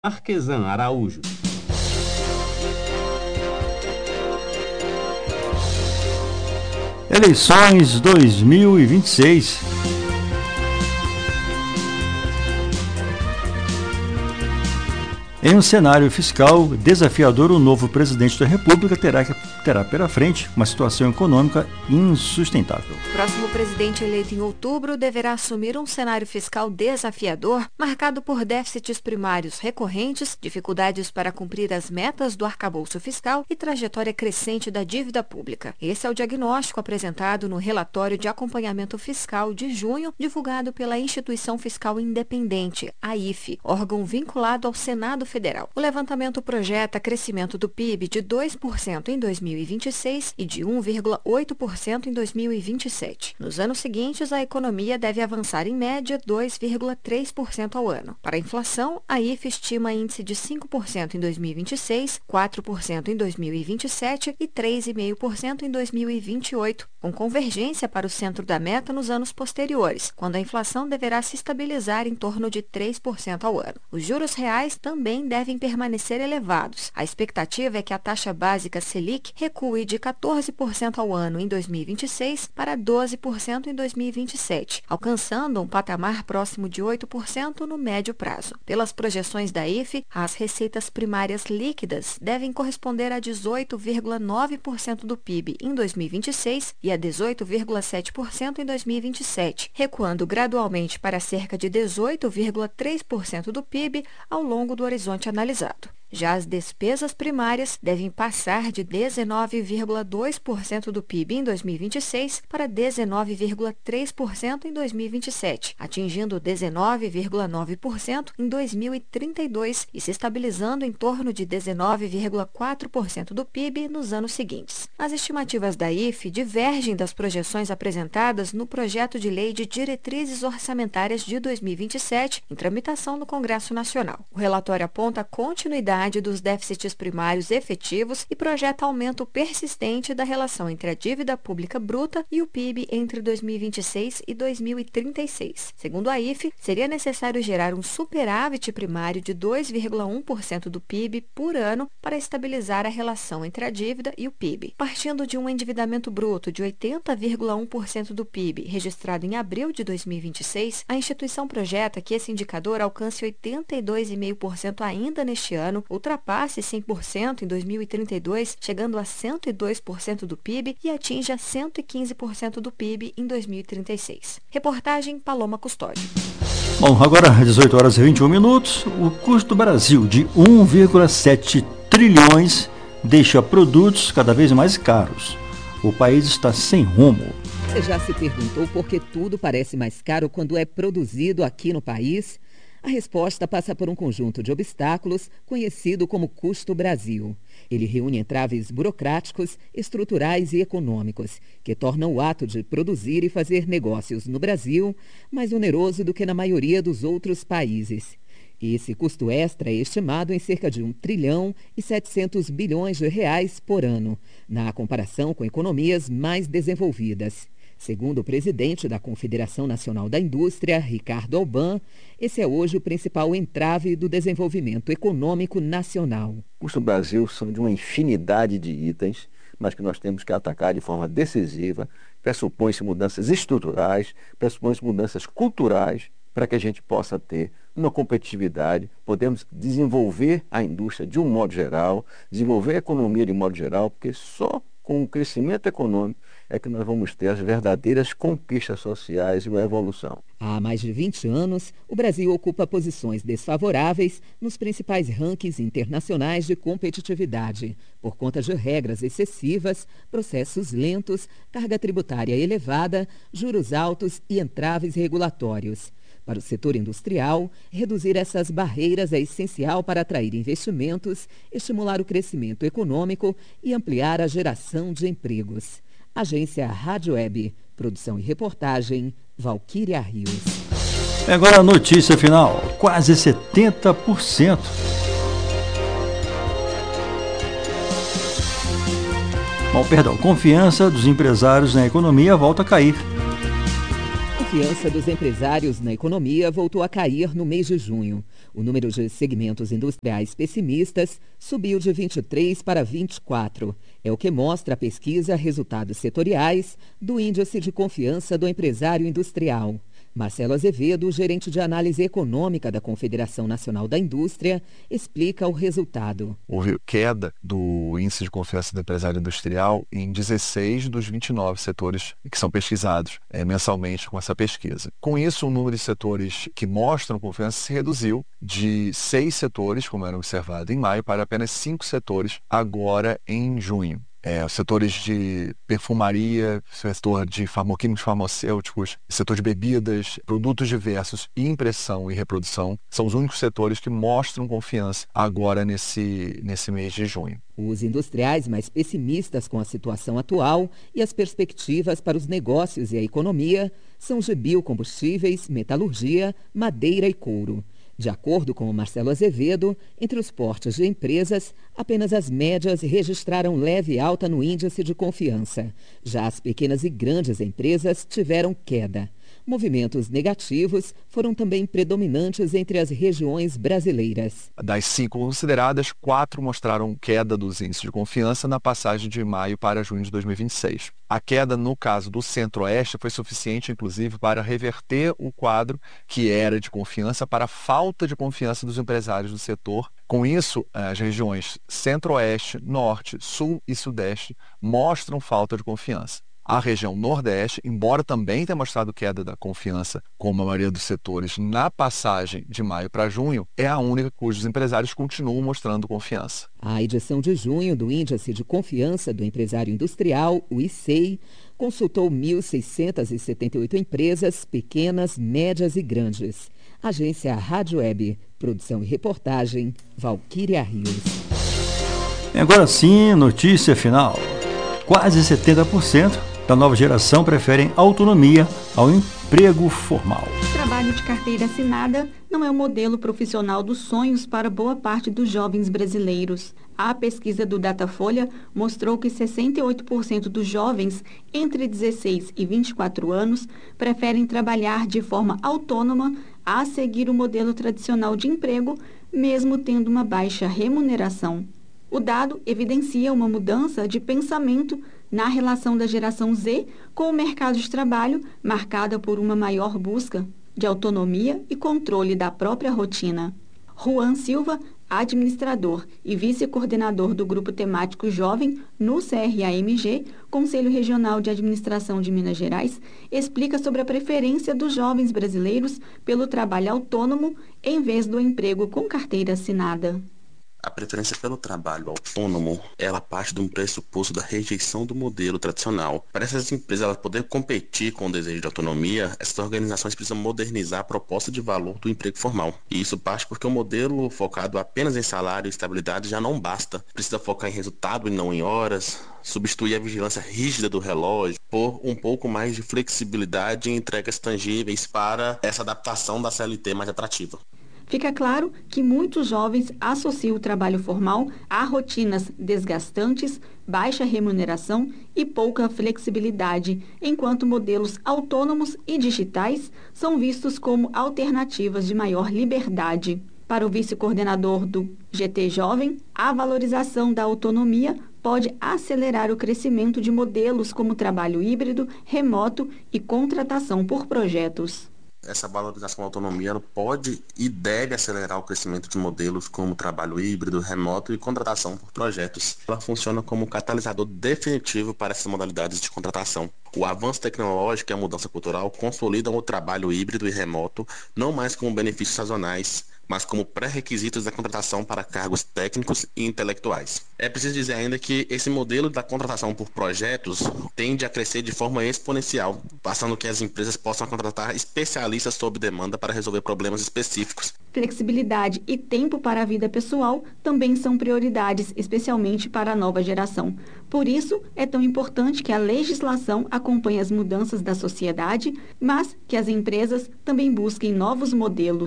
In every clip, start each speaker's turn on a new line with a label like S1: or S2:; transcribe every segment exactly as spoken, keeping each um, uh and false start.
S1: Marquesan Araújo.
S2: Eleições dois mil e vinte e seis. Em um cenário fiscal desafiador, o novo presidente da República terá, terá pela frente uma situação econômica insustentável.
S3: O próximo presidente eleito em outubro deverá assumir um cenário fiscal desafiador, marcado por déficits primários recorrentes, dificuldades para cumprir as metas do arcabouço fiscal e trajetória crescente da dívida pública. Esse é o diagnóstico apresentado no relatório de acompanhamento fiscal de junho, divulgado pela Instituição Fiscal Independente, a I F E, órgão vinculado ao Senado Federal. O levantamento projeta crescimento do P I B de dois por cento em dois mil e vinte e seis e de um vírgula oito por cento em dois mil e vinte e sete. Nos anos seguintes, a economia deve avançar em média dois vírgula três por cento ao ano. Para a inflação, a I F E estima índice de cinco por cento em dois mil e vinte e seis, quatro por cento em dois mil e vinte e sete e três vírgula cinco por cento em dois mil e vinte e oito, com convergência para o centro da meta nos anos posteriores, quando a inflação deverá se estabilizar em torno de três por cento ao ano. Os juros reais também devem permanecer elevados. A expectativa é que a taxa básica Selic recue de quatorze por cento ao ano em dois mil e vinte e seis para doze por cento em dois mil e vinte e sete, alcançando um patamar próximo de oito por cento no médio prazo. Pelas projeções da I F E, as receitas primárias líquidas devem corresponder a dezoito vírgula nove por cento do P I B em dois mil e vinte e seis e a dezoito vírgula sete por cento em dois mil e vinte e sete, recuando gradualmente para cerca de dezoito vírgula três por cento do P I B ao longo do horizonte analisado. Já as despesas primárias devem passar de dezenove vírgula dois por cento do P I B em dois mil e vinte e seis para dezenove vírgula três por cento em dois mil e vinte e sete, atingindo dezenove vírgula nove por cento em dois mil e trinta e dois e se estabilizando em torno de dezenove vírgula quatro por cento do P I B nos anos seguintes. As estimativas da I F E divergem das projeções apresentadas no projeto de lei de diretrizes orçamentárias de dois mil e vinte e sete, em tramitação no Congresso Nacional. O relatório aponta a continuidade dos déficits primários efetivos e projeta aumento persistente da relação entre a dívida pública bruta e o P I B entre dois mil e vinte e seis e dois mil e trinta e seis. Segundo a I F E, seria necessário gerar um superávit primário de dois vírgula um por cento do P I B por ano para estabilizar a relação entre a dívida e o P I B. Partindo de um endividamento bruto de oitenta vírgula um por cento do P I B registrado em abril de dois mil e vinte e seis, a instituição projeta que esse indicador alcance oitenta e dois vírgula cinco por cento ainda neste ano, ultrapasse cem por cento em dois mil e trinta e dois, chegando a cento e dois por cento do P I B e atinja cento e quinze por cento do P I B em dois mil e trinta e seis. Reportagem Paloma Custódio.
S2: Bom, agora às dezoito horas e vinte e um minutos, o custo do Brasil de um vírgula sete trilhões deixa produtos cada vez mais caros. O país está sem rumo.
S4: Você já se perguntou por que tudo parece mais caro quando é produzido aqui no país? A resposta passa por um conjunto de obstáculos conhecido como custo Brasil. Ele reúne entraves burocráticos, estruturais e econômicos, que tornam o ato de produzir e fazer negócios no Brasil mais oneroso do que na maioria dos outros países. Esse custo extra é estimado em cerca de um trilhão e setecentos bilhões de reais por ano, na comparação com economias mais desenvolvidas. Segundo o presidente da Confederação Nacional da Indústria, Ricardo Alban, esse é hoje o principal entrave do desenvolvimento econômico nacional.
S5: O custo do Brasil são de uma infinidade de itens, mas que nós temos que atacar de forma decisiva. Pressupõe-se mudanças estruturais, pressupõe-se mudanças culturais, para que a gente possa ter uma competitividade, podemos desenvolver a indústria de um modo geral, desenvolver a economia de um modo geral, porque só com o crescimento econômico é que nós vamos ter as verdadeiras conquistas sociais e uma evolução.
S4: Há mais de vinte anos, o Brasil ocupa posições desfavoráveis nos principais rankings internacionais de competitividade, por conta de regras excessivas, processos lentos, carga tributária elevada, juros altos e entraves regulatórios. Para o setor industrial, reduzir essas barreiras é essencial para atrair investimentos, estimular o crescimento econômico e ampliar a geração de empregos. Agência Rádio Web, produção e reportagem, Valquíria Rios.
S2: Agora a notícia final, quase setenta por cento. Bom, perdão, confiança dos empresários na economia volta a cair.
S4: O confiança dos empresários na economia voltou a cair no mês de junho. O número de segmentos industriais pessimistas subiu de vinte e três para vinte e quatro. É o que mostra a pesquisa Resultados Setoriais do Índice de Confiança do Empresário Industrial. Marcelo Azevedo, gerente de análise econômica da Confederação Nacional da Indústria, explica o resultado.
S1: Houve queda do índice de confiança do empresário industrial em dezesseis dos vinte e nove setores que são pesquisados é, mensalmente com essa pesquisa. Com isso, o número de setores que mostram confiança se reduziu de seis setores, como era observado em maio, para apenas cinco setores agora em junho. É, os setores de perfumaria, setor de farmaquímicos farmacêuticos, setor de bebidas, produtos diversos, impressão e reprodução são os únicos setores que mostram confiança agora nesse, nesse mês de junho.
S4: Os industriais mais pessimistas com a situação atual e as perspectivas para os negócios e a economia são de biocombustíveis, metalurgia, madeira e couro. De acordo com o Marcelo Azevedo, entre os portes de empresas, apenas as médias registraram leve alta no índice de confiança. Já as pequenas e grandes empresas tiveram queda. Movimentos negativos foram também predominantes entre as regiões brasileiras.
S1: Das cinco consideradas, quatro mostraram queda dos índices de confiança na passagem de maio para junho de dois mil e vinte e seis. A queda, no caso do Centro-Oeste, foi suficiente, inclusive, para reverter o quadro que era de confiança para a falta de confiança dos empresários do setor. Com isso, as regiões Centro-Oeste, Norte, Sul e Sudeste mostram falta de confiança. A região Nordeste, embora também tenha mostrado queda da confiança, como a maioria dos setores, na passagem de maio para junho, é a única cujos empresários continuam mostrando confiança.
S4: A edição de junho do Índice de Confiança do Empresário Industrial, o I C E I, consultou mil seiscentas e setenta e oito empresas, pequenas, médias e grandes. Agência Rádio Web, produção e reportagem, Valquíria Rios.
S2: Agora sim, notícia final. Quase setenta por cento da nova geração preferem autonomia ao emprego formal.
S6: O trabalho de carteira assinada não é o modelo profissional dos sonhos para boa parte dos jovens brasileiros. A pesquisa do Datafolha mostrou que sessenta e oito por cento dos jovens entre dezesseis e vinte e quatro anos preferem trabalhar de forma autônoma a seguir o modelo tradicional de emprego, mesmo tendo uma baixa remuneração. O dado evidencia uma mudança de pensamento na relação da geração Z com o mercado de trabalho, marcada por uma maior busca de autonomia e controle da própria rotina. Juan Silva, administrador e vice-coordenador do Grupo Temático Jovem no C R A M G, Conselho Regional de Administração de Minas Gerais, explica sobre a preferência dos jovens brasileiros pelo trabalho autônomo em vez do emprego com carteira assinada.
S7: A preferência pelo trabalho autônomo, ela parte de um pressuposto da rejeição do modelo tradicional. Para essas empresas elas poderem competir com o desejo de autonomia, essas organizações precisam modernizar a proposta de valor do emprego formal. E isso parte porque o modelo focado apenas em salário e estabilidade já não basta. Precisa focar em resultado e não em horas, substituir a vigilância rígida do relógio, por um pouco mais de flexibilidade e entregas tangíveis para essa adaptação da C L T mais atrativa.
S6: Fica claro que muitos jovens associam o trabalho formal a rotinas desgastantes, baixa remuneração e pouca flexibilidade, enquanto modelos autônomos e digitais são vistos como alternativas de maior liberdade. Para o vice-coordenador do G T Jovem, a valorização da autonomia pode acelerar o crescimento de modelos como trabalho híbrido, remoto e contratação por projetos.
S7: Essa valorização da autonomia ela pode e deve acelerar o crescimento de modelos como trabalho híbrido, remoto e contratação por projetos. Ela funciona como um catalisador definitivo para essas modalidades de contratação. O avanço tecnológico e a mudança cultural consolidam o trabalho híbrido e remoto, não mais como benefícios sazonais, mas como pré-requisitos da contratação para cargos técnicos e intelectuais. É preciso dizer ainda que esse modelo da contratação por projetos tende a crescer de forma exponencial, passando que as empresas possam contratar especialistas sob demanda para resolver problemas específicos.
S6: Flexibilidade e tempo para a vida pessoal também são prioridades, especialmente para a nova geração. Por isso, é tão importante que a legislação acompanhe as mudanças da sociedade, mas que as empresas também busquem novos modelos.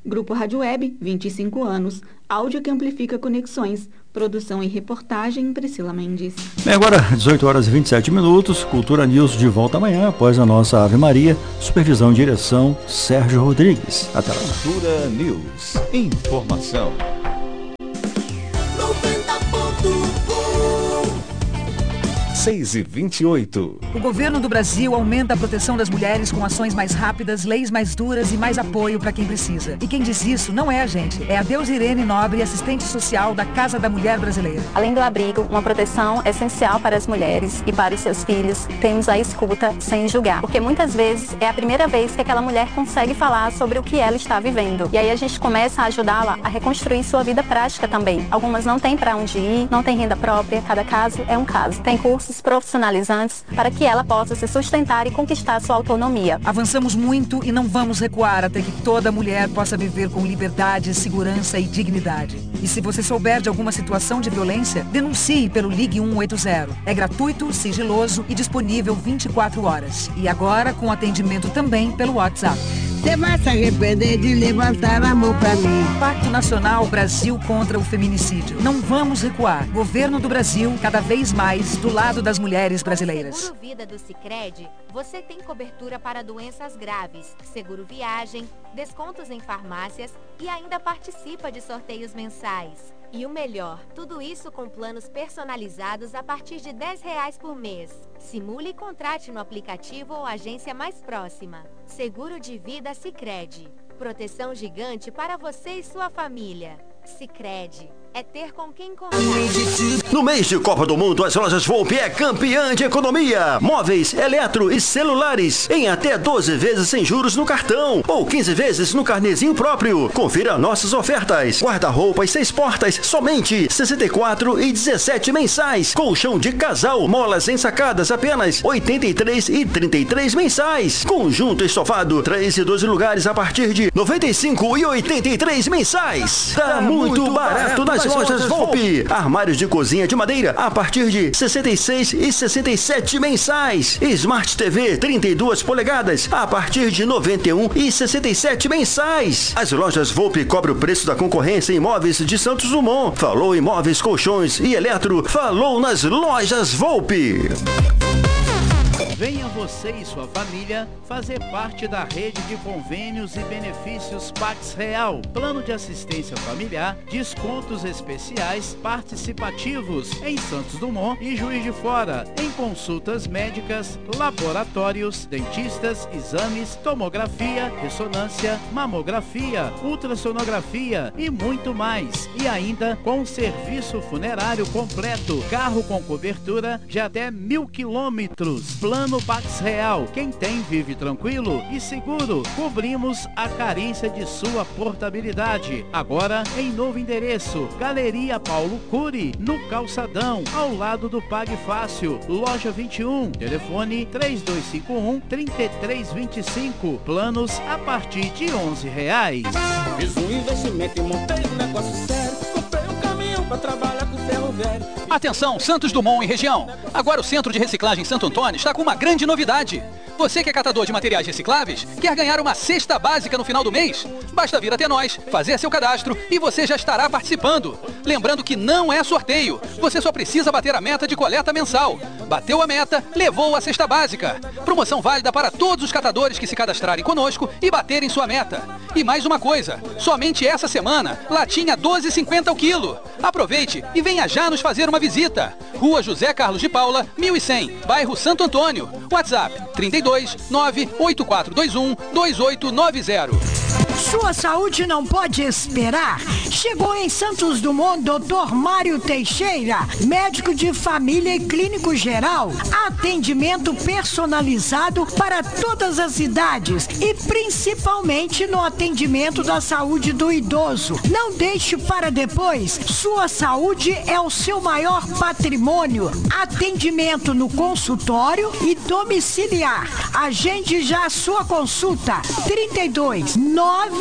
S6: Grupo Rádio Web, vinte e cinco anos. Áudio que amplifica conexões. Produção e reportagem, Priscila Mendes.
S2: Bem, agora, dezoito horas e vinte e sete minutos. Cultura News de volta amanhã, após a nossa Ave Maria. Supervisão e direção, Sérgio Rodrigues. Até lá.
S8: Cultura News. Informação. seis e vinte e oito.
S9: O governo do Brasil aumenta a proteção das mulheres com ações mais rápidas, leis mais duras e mais apoio para quem precisa. E quem diz isso não é a gente, é a Deus Irene Nobre, assistente social da Casa da Mulher Brasileira.
S10: Além do abrigo, uma proteção essencial para as mulheres e para os seus filhos, temos a escuta sem julgar. Porque muitas vezes é a primeira vez que aquela mulher consegue falar sobre o que ela está vivendo. E aí a gente começa a ajudá-la a reconstruir sua vida prática também. Algumas não têm para onde ir, não têm renda própria, cada caso é um caso. Tem cursos profissionalizantes para que ela possa se sustentar e conquistar sua autonomia.
S9: Avançamos muito e não vamos recuar até que toda mulher possa viver com liberdade, segurança e dignidade. E se você souber de alguma situação de violência, denuncie pelo Ligue um oito zero. É gratuito, sigiloso e disponível vinte e quatro horas. E agora com atendimento também pelo WhatsApp.
S11: Você vai se arrepender de levantar a mão pra mim.
S9: Pacto Nacional Brasil contra o Feminicídio. Não vamos recuar. Governo do Brasil, cada vez mais do lado das mulheres brasileiras.
S3: Com o Seguro Vida do Sicredi, você tem cobertura para doenças graves, seguro viagem, descontos em farmácias e ainda participa de sorteios mensais. E o melhor, tudo isso com planos personalizados a partir de dez reais por mês. Simule e contrate no aplicativo ou agência mais próxima. Seguro de Vida Sicredi. Proteção gigante para você e sua família. Sicredi. É ter com quem contar.
S12: No mês de Copa do Mundo, as lojas Volpe é campeã de economia. Móveis, eletro e celulares em até doze vezes sem juros no cartão ou quinze vezes no carnezinho próprio. Confira nossas ofertas. Guarda-roupas seis portas, somente sessenta e quatro e dezessete mensais. Colchão de casal, molas ensacadas, apenas oitenta e três e trinta e três mensais. Conjunto estofado, três e doze lugares a partir de noventa e cinco e oitenta e três mensais. Tá muito barato nas lojas Volpe. Armários de cozinha de madeira a partir de sessenta e seis e sessenta e sete mensais. Smart T V trinta e duas polegadas a partir de noventa e um e sessenta e sete mensais. As lojas Volpe cobrem o preço da concorrência em imóveis de Santos Dumont. Falou imóveis, colchões e eletro. Falou nas lojas Volpe.
S13: Venha você e sua família fazer parte da rede de convênios e benefícios Pax Real. Plano de assistência familiar, descontos especiais participativos em Santos Dumont e Juiz de Fora, em consultas médicas, laboratórios, dentistas, exames, tomografia, ressonância, mamografia, ultrassonografia e muito mais. E ainda com serviço funerário completo, carro com cobertura de até mil quilômetros. Plano no Pax Real. Quem tem vive tranquilo e seguro. Cobrimos a carência de sua portabilidade. Agora em novo endereço. Galeria Paulo Cury, no Calçadão, ao lado do Pague Fácil. Loja vinte e um. Telefone três dois cinco um, três três dois cinco. Planos a partir de onze reais.
S14: Fiz um investimento e montei um negócio sério. Comprei um caminhão pra trabalhar com ferro velho.
S15: Atenção, Santos Dumont e região. Agora o Centro de Reciclagem Santo Antônio está com uma grande novidade. Você que é catador de materiais recicláveis, quer ganhar uma cesta básica no final do mês? Basta vir até nós, fazer seu cadastro e você já estará participando. Lembrando que não é sorteio, você só precisa bater a meta de coleta mensal. Bateu a meta, levou a cesta básica. Promoção válida para todos os catadores que se cadastrarem conosco e baterem sua meta. E mais uma coisa, somente essa semana, latinha doze reais e cinquenta centavos o quilo. Aproveite e venha já nos fazer uma visita. Rua José Carlos de Paula, mil e cem, bairro Santo Antônio. WhatsApp trinta e dois, nove oito quatro dois um, dois oito nove zero.
S16: Sua saúde não pode esperar. Chegou em Santos Dumont doutor Mário Teixeira, médico de família e clínico geral. Atendimento personalizado para todas as idades e principalmente no atendimento da saúde do idoso. Não deixe para depois. Sua saúde é o seu maior patrimônio. Atendimento no consultório e domiciliar. Agende já a sua consulta. trinta e dois, nove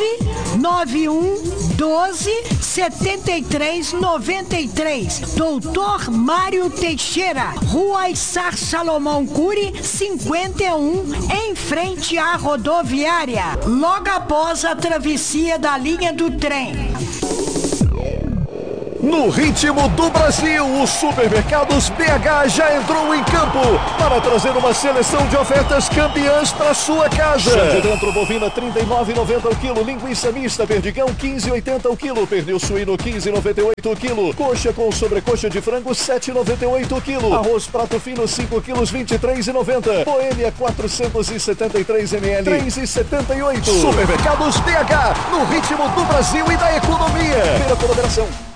S16: nove um doze setenta e três noventa e três. Doutor Mário Teixeira, Rua Issar Salomão Cury, cinquenta e um, em frente à rodoviária, logo após a travessia da linha do trem.
S17: No ritmo do Brasil, o Supermercados B H já entrou em campo para trazer uma seleção de ofertas campeãs para sua casa. Sangue dentro bovina trinta e nove reais e noventa centavos o quilo, linguiça mista perdigão quinze reais e oitenta centavos o quilo, pernil suíno quinze reais e noventa e oito centavos o quilo, coxa com sobrecoxa de frango sete reais e noventa e oito centavos o quilo, arroz prato fino cinco quilos vinte e três reais e noventa centavos, Boêmia quatrocentos e setenta e três mililitros três reais e setenta e oito centavos. Supermercados B H, no ritmo do Brasil e da economia. Feira Colaboração.